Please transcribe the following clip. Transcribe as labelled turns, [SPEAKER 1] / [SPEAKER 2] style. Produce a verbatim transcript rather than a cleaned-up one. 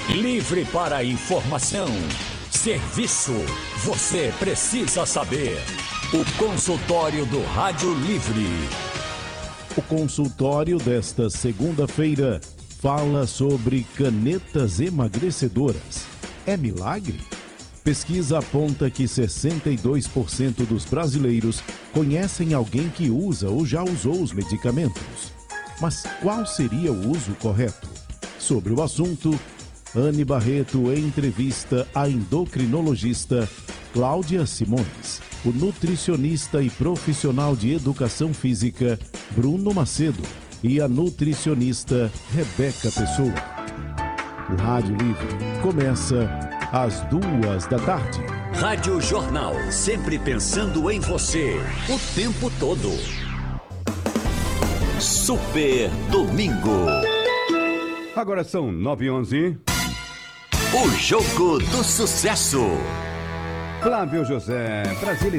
[SPEAKER 1] Livre para informação, serviço, você precisa saber. O consultório do Rádio Livre.
[SPEAKER 2] O consultório desta segunda-feira fala sobre canetas emagrecedoras. É milagre? Pesquisa aponta que sessenta e dois por cento dos brasileiros conhecem alguém que usa ou já usou os medicamentos. Mas qual seria o uso correto? Sobre o assunto, Anne Barreto entrevista a endocrinologista Cláudia Simões, o nutricionista e profissional de educação física Bruno Macedo e a nutricionista Rebeca Pessoa. O Rádio Livre começa às duas da tarde.
[SPEAKER 1] Rádio Jornal, sempre pensando em você, o tempo todo. Super Domingo.
[SPEAKER 3] Agora são nove e onze.
[SPEAKER 1] O Jogo do Sucesso.
[SPEAKER 3] Flávio José, Brasília.